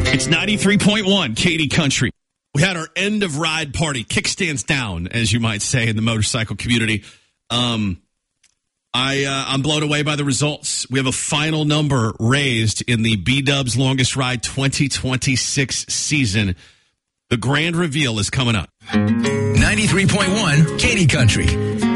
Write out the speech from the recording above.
It's 93.1 Katy Country. We had our end of ride party, kickstands down, as you might say, in the motorcycle community. I'm blown away by the results. We have a final number raised in the B-Dubs Longest Ride 2026 season. The grand reveal is coming up. 93.1 Katy Country.